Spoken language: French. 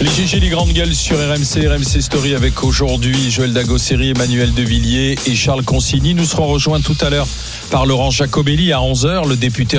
Les GG, les grandes gueules sur RMC Story avec aujourd'hui Joël Dagosseri, Emmanuel Devilliers et Charles Consigny. Nous serons rejoints tout à l'heure par Laurent Jacobelli à 11h, le député